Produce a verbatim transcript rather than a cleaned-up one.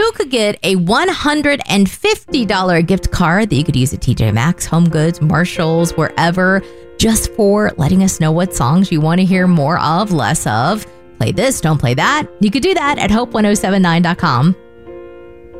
you could get a one hundred fifty dollars gift card that you could use at T J Maxx, Home Goods, Marshalls, wherever, just for letting us know what songs you want to hear more of, less of. Play this, don't play that. You could do that at hope ten seventy-nine dot com.